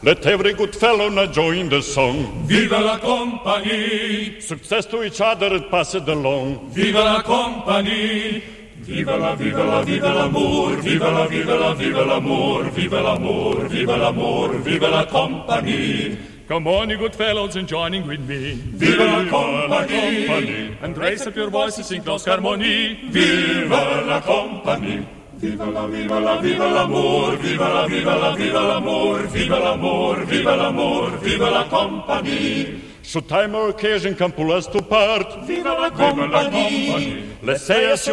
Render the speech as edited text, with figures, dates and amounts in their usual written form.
Let every good fellow now join the song. Viva la compagnie! Success to each other, pass it along. Viva la compagnie! Viva la, viva la, viva l'amour! Viva la, viva la, viva l'amour! Viva l'amour, viva l'amour! Viva la compagnie! Come on, you good fellows, and joining with me. Viva la compagnie! And raise up your voices in close harmony. Viva la compagnie! Viva la, viva la, viva l'amour! Viva la, viva la, viva l'amour! Viva l'amour, viva l'amour! Viva la compagnie! Should time or occasion come pull us to part, Viva la compagnie! let's say as